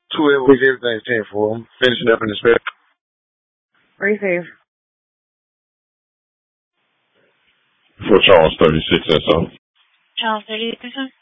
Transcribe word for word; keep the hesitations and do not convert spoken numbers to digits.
two every week, everything's ten for. I'm finishing up in the spare. Receive. For Charles thirty-six, that's all. Charles thirty-six,